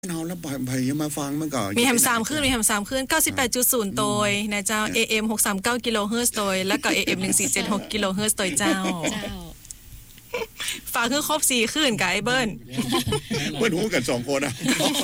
เอาแล้วไปยังมาฟังมันก่อนมีแฮม3ขึ้น98.0โดยนะเจ้า AM 639กิโลเฮิรตซ์โดยแล้วก็ AM 1476กิโลเฮิรตซ์โดยเจ้าฝากคือครบ4ขึ้นกับไอ้เบิ้ลเบิ้ลหูกัน2คนนะ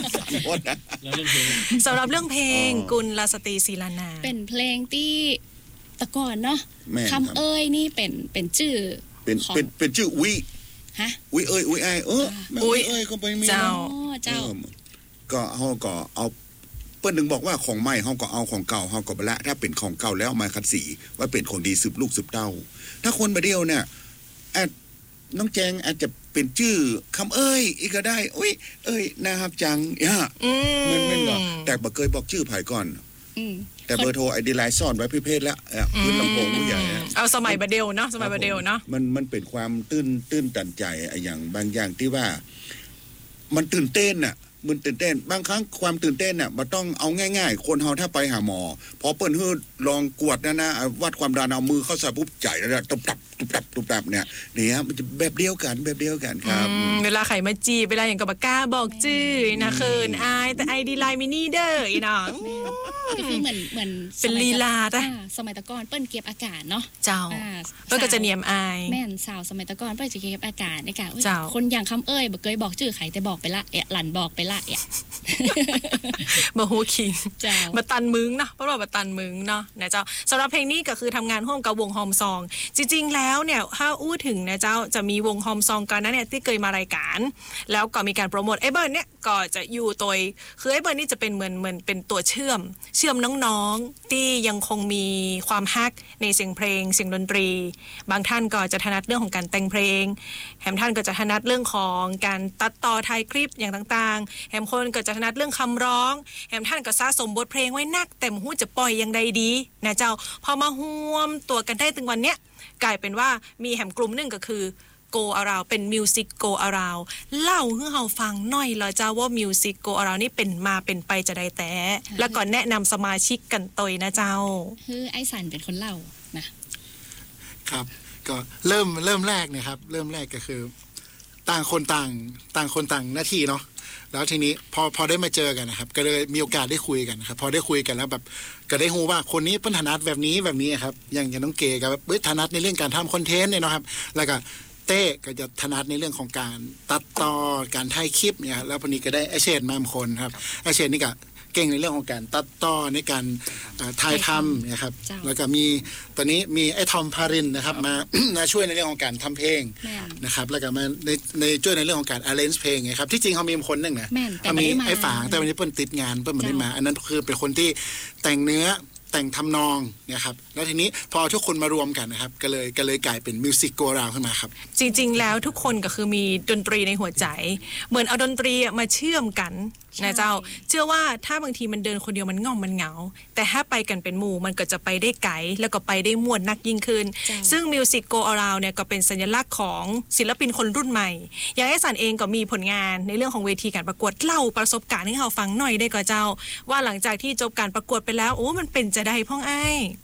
3คนนะสำหรับเรื่องเพลงกุลสตรีศิลานาเป็นเพลงที่ตะก่อนเนาะคำเอ้ยนี่เป็นชื่อเป็นชื่อวิฮะวิเอ้ยวิไออุ้ยเอ้ยก็ไปมีเจ้าก็เฮาก็เอาเปิ้นนึงบอกว่าของใหม่เฮาก็เอาของเก่าเฮาก็บ่ละถ้าเป็นของเก่าแล้วมาคัดสีว่าเป็นของดีสืบลูกสืบเต้าถ้าคนมาเดียวเนี่ยน้องแจงอาจจะเป็นชื่อคำเอ้ยอีกก็ได้อุ้ยเอ้ยนะครับจังมันก็แต่บ่เคยบอกชื่อไผก่อนแต่เบอร์โทรไอดีไลน์ซ่อนไว้พิเภทแล้วพื้นลำโพงผู้ใหญ่เอาสมัยบัดเดียวเนาะสมัยบัดเดียวเนาะมันเป็นความตื้นตันใจอย่างบางอย่างที่ว่ามันตื่นเต้นน่ะมันตื่นเต้นบางครั้งความตื่นเต้นน่ะมันต้องเอาง่ายๆคนเฮาถ้าไปหาหมอพอเปิ้นฮือลองกวดนะวัดความดันเอามือเข้าใส่ปุ๊บใจแล้วตุบเนี่ยมันจะแบบเดียวกันครับเวลาไข่มาจีเวลาอย่างกับกล้าบอกจื้อนะเขินอายแต่ไอดีไลน์มินี่เด้ออีน้องก็คือเหมือนเป็นลีลาจ้ะสมัยตะก่อนเปิ้นเก็บอากาศเนาะเจ้าเปิ้นก็จะเนียมอายแม่นสาวสมัยตะก่อนเปิ้นจะเก็บอากาศในกะคนอย่างคำเอ้ยบ่เคยบอกชื่อไข่แต่บอกไปละหลั่นบอกไปละมาฮูคิงมาตันมึงนะเพราะว่ามาตันมึงเนาะนะเจ้าสำหรับเพลงนี้ก็คือทำงานร่วมกับวงฮอมซองจริงๆแล้วเนี่ยถ้าอู้ถึงนะเจ้าจะมีวงฮอมซองกันนะเนี่ยที่เคยมารายการแล้วก็มีการโปรโมทไอ้เบิร์นเนี่ยก็จะอยู่ตัวคือไอ้เบิร์นนี่จะเป็นเหมือนเป็นตัวเชื่อมน้องๆที่ยังคงมีความฮักในเสียงเพลงเสียงดนตรีบางท่านก็จะถนัดเรื่องของการแต่งเพลงแถมท่านก็จะถนัดเรื่องของการตัดต่อถ่ายคลิปอย่างต่างๆแถมคนก็จะถนัดเรื่องคำร้องแถมท่านก็สะสมบทเพลงไว้นักแต่หูจะปล่อยอย่างใดดีนะเจ้าพอมาห่วมตัวกันได้ถึงวันเนี้ยกลายเป็นว่ามีแหมกลุ่มหนึ่งก็คือ Go Around เป็น Music Go Around เล่าให้เราฟังหน่อยเหรอเจ้าว่า Music Go Around นี่เป็นมาเป็นไปจะได้แต่แล้วก็แนะนำสมาชิกกันตยนะเจ้าคือไอ้สันเป็นคนเล่านะครับก็เริ่มแรกนะครับเริ่มแรกก็คือต่างคนต่างหน้าที่เนาะแล้วทีนี้พอได้มาเจอกันนะครับก็เลยมีโอกาสได้คุยกันครับพอได้คุยกันแล้วแบบก็ได้รู้ว่าคนนี้เป็นถนัดแบบนี้ครับอย่างน้องเก๋กับถนัดในเรื่องการทำคอนเทนต์เนี่ยนะครับแล้วก็เต้ก็จะถนัดในเรื่องของการตัดต่อการถ่ายคลิปเนี่ยแล้วพอนี้ก็ได้ไอเชนมาบคนครับไอเชนนี่ก็เก่งในเรื่องของการตัดต่อในการถ่ายทำนะครับแล้วก็มีตอนนี้มีไอ้ทอมพารินนะครับมาช่วยในเรื่องของการทำเพลงนะครับแล้วก็มาในช่วยในเรื่องของการ arrange เพลงไงครับที่จริงเขามีคนหนึ่งนะมีไอ้ฝางแต่วันนี้เปิ้ลติดงานเปิ้ลไม่ได้มาอันนั้นคือเป็นคนที่แต่งเนื้อแต่งทำนองเนี่ยครับแล้วทีนี้พอทุกคนมารวมกันนะครับก็เลยกลายเป็นมิวสิกโกราวขึ้นมาครับจริงๆแล้วทุกคนก็คือมีดนตรีในหัวใจเหมือนเอาดนตรีมาเชื่อมกันนะเจ้าเชื่อว่าถ้าบางทีมันเดินคนเดียวมันง่อมมันเหงาแต่ถ้าไปกันเป็นหมู่มันก็จะไปได้ไกลแล้วก็ไปได้ม่วนนักยิ่งขึ้นซึ่ง Music Go Around เนี่ยก็เป็นสัญลักษณ์ของศิลปินคนรุ่นใหม่อย่างไอ้สันเองก็มีผลงานในเรื่องของเวทีการประกวดเล่าประสบการณ์ให้เราฟังหน่อยได้ก็เจ้าว่าหลังจากที่จบการประกวดไปแล้วโอ้มันเป็นจะได้พ่องไอ้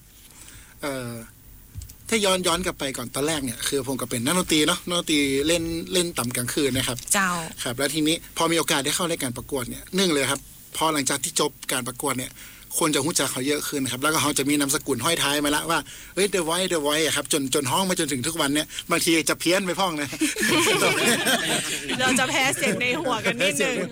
ถ้าย้อนกลับไปก่อนตอนแรกเนี่ยคือผมก็เป็นนักดนตรีเนาะนักดนตรีเล่นต่ำกลางคืนนะครับเจ้าครับแล้วทีนี้พอมีโอกาสได้เข้าในการประกวดเนี่ยนึ่งเลยครับพอหลังจากที่จบการประกวดเนี่ยคนจะรู้จักเขาเยอะขึ้นครับแล้วก็เขาจะมีนามสกุลห้อยท้ายมาละว่าเฮ้ย The Voice ครับจนห้องมาจนถึงทุกวันเนี่ยบางทีจะเพี้ยนไปพ้องนะเราจะแพ้เสียงในหัวกันนิดนึง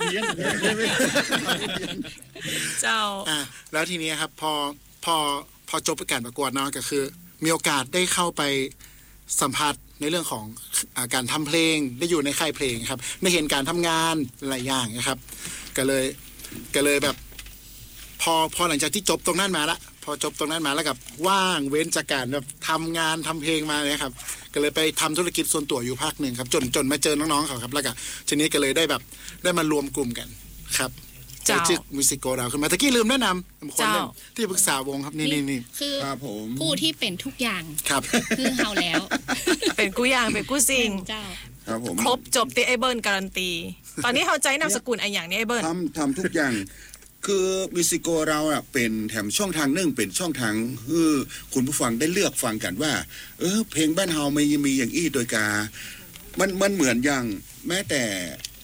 เจ้าแล้วทีนี้ครับพอจบการประกวดเนาะก็คือมีโอกาสได้เข้าไปสัมผัสในเรื่องของการทำเพลงได้อยู่ในค่ายเพลงครับได้เห็นการทำงานหลายอย่างนะครับก็เลยแบบพอหลังจากที่จบตรงนั้นมาละพอจบตรงนั้นมาแล้วกับว่างเว้นจากการแบบทำงานทำเพลงมาเนี่ยครับก็เลยไปทำธุรกิจส่วนตัวอยู่ภาคหนึ่งครับจนมาเจอน้องๆเขาครับแล้วก็ทีนี้ก็เลยได้มารวมกลุ่มกันครับชื่อมิวสิกโกราวขึ้นมาตะกี้ลืมแนะนำคนที่ปรึกษาวงครับนี่คือผู้ที่เป็นทุกอย่างครับคือเฮาแล้วเป็นกู้อย่างเป็นกู้สิ่งครบจบที่ไอเบิร์นการันตีตอนนี้เข้าใจนามสกุลไออย่างนี้ไอเบิร์นทำทุกอย่างคือมิวสิกโกเราเป็นแถมช่องทางนึงเป็นช่องทางคือคุณผู้ฟังได้เลือกฟังกันว่าเพลงบ้านเฮาไม่มีอย่างอี้โดยกามันเหมือนอย่างแม้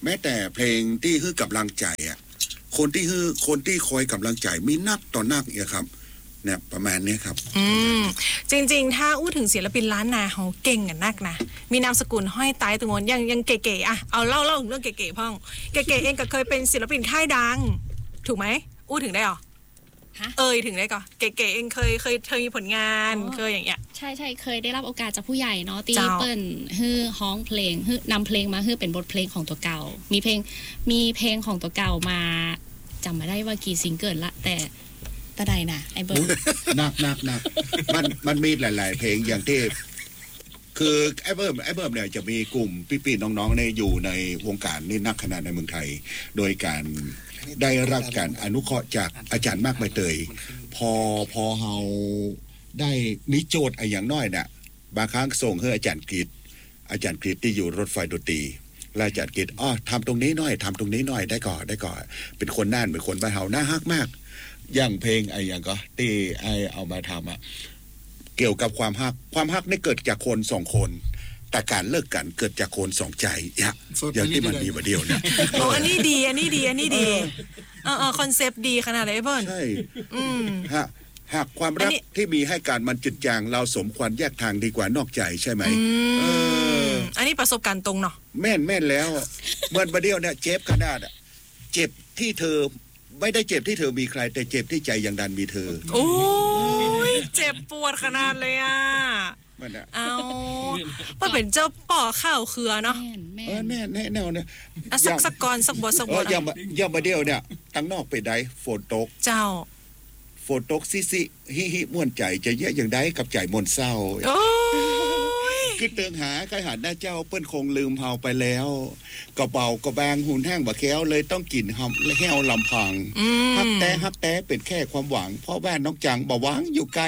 ม้แต่เพลงที่ฮื้อกำลังใจอ่ะคนที่คอยกำลังใจมีนักต่อนักเนี่ยครับเนี่ยประมาณนี้ครับจริงๆถ้าอู้ถึงศิลปินล้านนาเขาเก่งกันนักนะมีนามสกุลห้อยตายตรงนั้นยังเก๋ๆอ่ะเอาเล่าถึงเรื่องเก๋ๆพ่องเก๋ๆเองก็เคยเป็นศิลปินค่ายดังถูกไหมอู้ถึงได้หรอถึงได้ก่อนเก๋ๆเองเคยมีผลงานเคยอย่างเงี้ยใช่เคยได้รับโอกาสจากผู้ใหญ่เนาะตีเปิ้ลฮื้อฮ้องเพลงฮื้อนำเพลงมาฮื้อเป็นบทเพลงของตัวเก่ามีเพลงของตัวเก่ามาจำไม่ได้ว่ากี่ซิงเกิลละแต่ตะใดนะไอ้เบิร์ดนักมันมีหลายๆเพลงอย่างที่คือไอ้เบิร์ดเนี่ยจะมีกลุ่มพี่ๆน้องๆในอยู่ในวงการนี่นักขนาดในเมืองไทยโดยการได้รับการอนุเคราะห์จากอาจารย์มากใบเตยพอเฮาได้มีโจทย์อย่างน้อยเนี่ยบางครั้งส่งให้อาจารย์กฤษที่อยู่รถไฟดนตรีและอาจารย์กฤษทำตรงนี้หน่อยทำตรงนี้หน่อยได้ก่อนเป็นคนน่านเป็นคนบ้านเฮาน่าฮักมากอย่างเพลงอย่างก็ที่เอามาทำเกี่ยวกับความฮักนี่เกิดจากคนสองคนแต่การเลิกกันเกิดจากคนสองใจอย่างที่มันดีมาเดียวเนี่ยอันนี้ดีคอนเซปต์ดีขนาดไหนเพิ่นใช่หากความรักที่มีให้การมันจุดจางเราสมควรแยกทางดีกว่านอกใจใช่ไหมอันนี้ประสบการณ์ตรงเนาะแม่นแล้วเมื่อมาเดียวเนี่ยเจ็บขนาดเจ็บที่เธอไม่ได้เจ็บที่เธอมีใครแต่เจ็บที่ใจยังดันมีเธอโอ้ยเจ็บปวดขนาดเลยเอาเป็นเจ้าป่อข้าวเขือเนาะแน่เนี่ยสักก่อนสักบทอย่ามาเดียวเนี่ยตั้งนอกไปได้โฟโต้เจ้าโฟโต้ซิฮิม่วนใจจะเยอะอย่างใดกับใจมนเศร้าคือเตือนหาใครหาหน้าเจ้าเปิ้นคงลืมเฮาไปแล้วกระเป๋ากระแบงหุ่นแห้งบะแค้วเลยต้องกินหำและแห้วลำพังฮักแต่เป็นแค่ความหวังเพราะว่าน้องจังบ่หวังอยู่ไกล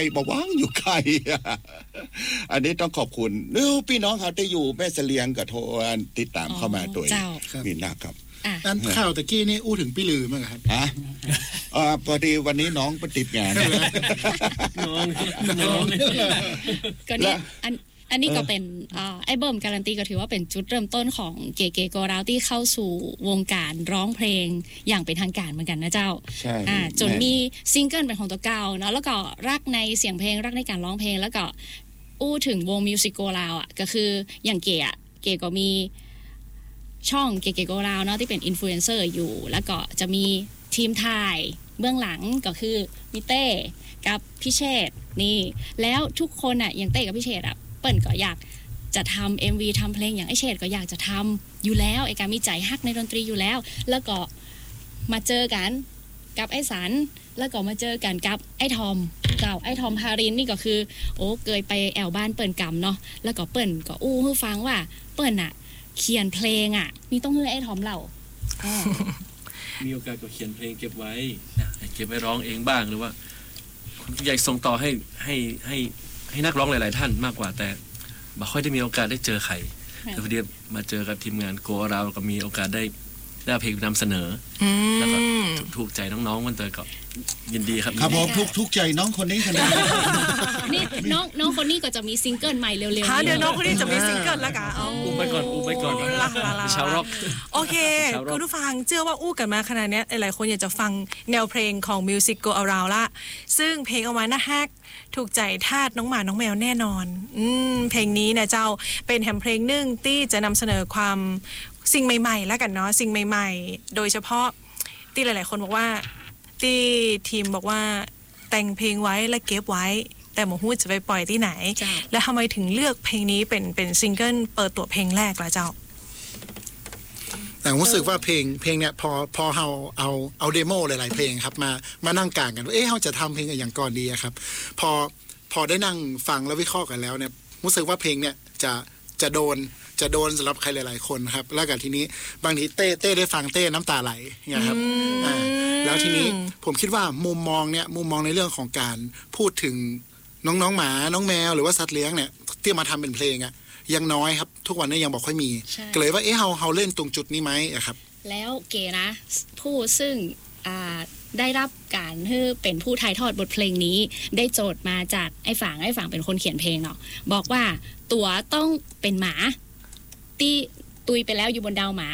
อันนี้ต้องขอบคุณพี่น้องเขาที่อยู่แม่เสลียงกับโทรติดตามเข้ามาตัวมีนะครับอันข่าวตะกี้นี่อู้ถึงพี่ลือมั้งครับพอดีวันนี้น้องไปติดงานน้องก็นี่อันนี้ก็เป็นไอ้เบิ่มการันตีก็ถือว่าเป็นจุดเริ่มต้นของเก๋ๆโกราวที่เข้าสู่วงการร้องเพลงอย่างเป็นทางการเหมือนกันนะเจ้าจนมีซิงเกิลเป็นของตัวเก่าเนาะแล้วก็รักในเสียงเพลงรักในการร้องเพลงแล้วก็อู้ถึงวงมิวสิกโกราวก็คืออย่างเก๋ก็มีช่องเก๋ๆโกราวเนาะที่เป็นอินฟลูเอนเซอร์อยู่แล้วก็จะมีทีมถ่ายเบื้องหลังก็คือมีเต้กับพี่เชษนี่แล้วทุกคนอย่างเต้กับพี่เชษเปิ้ลก็อยากจะทำ MV ทำเพลงอย่างไอเชษก็อยากจะทำอยู่แล้วไอการมีใจฮักในดนตรีอยู่แล้วแล้วก็มาเจอกันกับไอสันแล้วก็มาเจอกันกับไอทอมไอทอมฮารินนี่ก็คือเกยไปแอวบ้านเปิ้ลกำเนาะแล้วก็เปิ้ลก็ให้ฟังว่าเปิ้ลเขียนเพลงมีต้องให้ไอทอมเล่ามีโอกาสก็เขียนเพลงเก็บไว้เก็บไว้ร้องเองบ้างหรือว่าอยากส่งต่อให้นักร้องหลายๆท่านมากกว่าแต่ไม่ค่อยได้มีโอกาสได้เจอใครแต่พอดีมาเจอกับทีมงานโกเราก็มีโอกาสได้เพลงนำเสนอแล้วก็ถูกใจน้องๆมันเตยก็ยินดีครับผมทุกใจน้องคนนี้ขนาดนี่น้องคนนี้ก็จะมีซิงเกิลใหม่เร็วๆเดี๋ยวน้องคนนี้จะมีซิงเกิลแล้วกันอุ้มไปก่อนชาวร็อกโอเคคุณผู้ฟังเชื่อว่าอู้กันมาขนาดนี้หลายคนอยากจะฟังแนวเพลงของ Music Go Around ละซึ่งเพลงเอาไว้นะฮักถูกใจทาสน้องหมาน้องแมวแน่นอนเพลงนี้นะเจ้าเป็นแฮมเพลงหนึ่งที่จะนำเสนอความสิ่งใหม่ๆแล้วกันเนาะสิ่งใหม่ๆโดยเฉพาะที่หลายๆคนบอกว่าที่ทีมบอกว่าแต่งเพลงไว้และเก็บไว้แต่หมอฮู้จะไปปล่อยที่ไหนและทำไมถึงเลือกเพลงนี้เป็นซิงเกิลเปิดตัวเพลงแรกล่ะเจ้าแต่รู้สึกว่าเพลงเนี่ยพอเอาเดโมหลายๆเพลงครับมานั่งกลางกันว่าเราจะทำเพลงอย่างก่อนดีครับพอได้นั่งฟังแล้ววิเคราะห์กันแล้วเนี่ยรู้สึกว่าเพลงเนี่ยจะโดนสำหรับใครหลายๆคนครับแล้วก็ทีนี้บางทีเต้ได้ฟังเต้น้ำตาไหลเนี่ยครับแล้วทีนี้ผมคิดว่ามุมมองในเรื่องของการพูดถึงน้องหมาน้องแมวหรือว่าสัตว์เลี้ยงเนี่ยที่มาทำเป็นเพลงยังน้อยครับทุกวันนี้ยังบอกค่อยมีก็เลยว่าเราเล่นตรงจุดนี้ไหมครับแล้วเก๋นะผู้ซึ่งได้รับการให้เป็นผู้ถ่ายทอดบทเพลงนี้ได้โจทย์มาจากไอ้ฝางเป็นคนเขียนเพลงเนาะบอกว่าตัวต้องเป็นหมาที่ตุยไปแล้วอยู่บนดาวหมา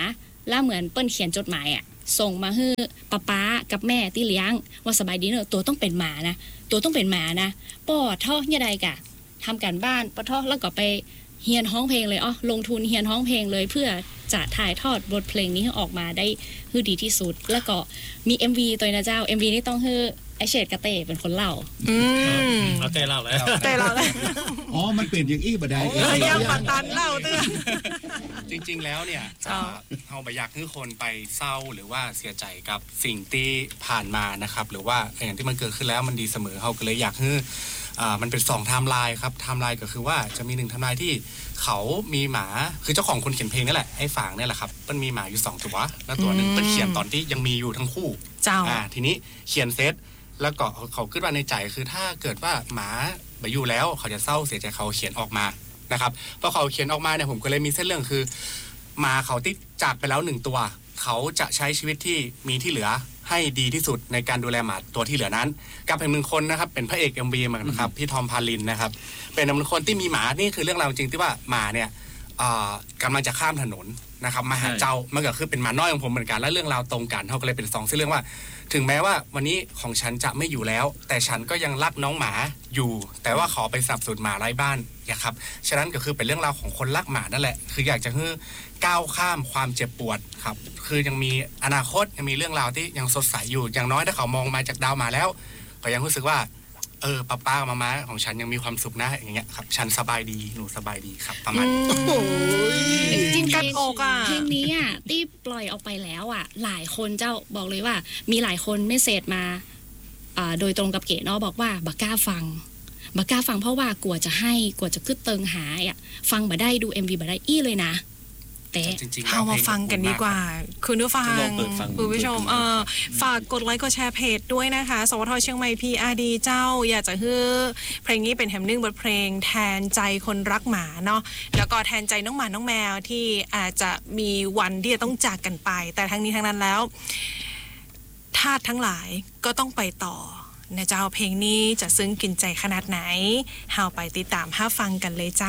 แล้วเหมือนเปิ้นเขียนจดหมายอ่ะส่งมาให้ป๊ากับแม่ที่เลี้ยงว่าสบายดีเนอะตัวต้องเป็นหมานะตัวต้องเป็นหมานะป้อท่อเนี่ยใดกะทำการบ้านป้อท่อแล้วก็ไปเฮียนฮ้องเพลงเลยลงทุนเฮียนฮ้องเพลงเลยเพื่อจะถ่ายทอดบทเพลงนี้ให้ออกมาได้ให้ดีที่สุดแล้วก็มี MV ตัวนะเจ้า MV นี่ต้องให้ไอเฉดกระเตเป็นคนเล่าเอาเต้เล่าแล้วอ๋อมันเป็นอย่างอี้บ่ได้ยังปัดตันเล่าเตือนจริงๆแล้วเนี่ยเราไม่อยากให้คนไปเศร้าหรือว่าเสียใจกับสิ่งที่ผ่านมานะครับหรือว่าอย่างที่มันเกิดขึ้นแล้วมันดีเสมอเราก็เลยอยากให้มันเป็น2ไทม์ไลน์ครับไทม์ไลน์ก็คือว่าจะมี1ไทม์ไลน์ที่เขามีหมาคือเจ้าของคนเขียนเพลงนี่แหละไอ้ฝางนี่แหละครับมันมีหมาอยู่2ตัวแล้วตัวนึงเป็นเขียนตอนที่ยังมีอยู่ทั้งคู่ทีนี้เขียนเซตแล้วก็เขาคิดว่าในใจคือถ้าเกิดว่าหมาไปอยู่แล้วเขาจะเศร้าเสียใจเขาเขียนออกมานะครับพอเขาเขียนออกมาเนี่ยผมก็เลยมีเส้นเรื่องคือหมาเขาที่จากไปแล้ว1ตัวเขาจะใช้ชีวิตที่มีที่เหลือให้ดีที่สุดในการดูแลหมาตัวที่เหลือนั้นกับเป็น1คนนะครับเป็นพระเอก MV เหมือนครับพี่ทอมพาลินนะครับเป็น1คนที่มีหมานี่คือเรื่องราวจริงที่ว่าหมาเนี่ยกำลังจะข้ามถนนนะครับมาหาเจ้ามันก็คือเป็นหมาน้อยของผมเหมือนกันและเรื่องราวตรงกันเขาก็เลยเป็น2เส้นเรื่องว่าถึงแม้ว่าวันนี้ของฉันจะไม่อยู่แล้วแต่ฉันก็ยังรักน้องหมาอยู่แต่ว่าขอไปสนับสนุนหมาไร้บ้านนะครับฉะนั้นก็คือเป็นเรื่องราวของคนรักหมานั่นแหละคืออยากจะให้ก้าวข้ามความเจ็บปวดครับคือยังมีอนาคตยังมีเรื่องราวที่ยังสดใสอยู่อย่างน้อยถ้าเขามองมาจากดาวมาแล้วก็ยังรู้สึกว่าป้ามาของฉันยังมีความสุขนะอย่างเงี้ยครับฉันสบายดีหนูสบายดีครับประมาณจริงๆกันอกอ่ะเพลงนี้อ่ะที่ปล่อยออกไปแล้วอ่ะหลายคนเจ้าบอกเลยว่ามีหลายคนเมสเสจมาโดยตรงกับเก๋เนาะบอกว่าบักกล้าฟังเพราะว่ากลัวจะกึดเติงหาอ่ะฟังบ่ได้ดู MV บ่ได้อี้เลยนะแต่เอามาฟังกันดีกว่าคุณผู้ฟังคุณผู้ชมฝากกดไลค์กดแชร์เพจด้วยนะคะสวทเชียงใหม่ PRD เจ้าอยากจะให้เพลงนี้เป็นแถม1บทเพลงแทนใจคนรักหมาเนาะแล้วก็แทนใจน้องหมาน้องแมวที่อาจจะมีวันที่จะต้องจากกันไปแต่ทั้งนี้ทั้งนั้นแล้วทาสทั้งหลายก็ต้องไปต่อนะเจ้าเพลงนี้จะซึ้งกินใจขนาดไหนเฮาไปติดตามฟังกันเลยจ้า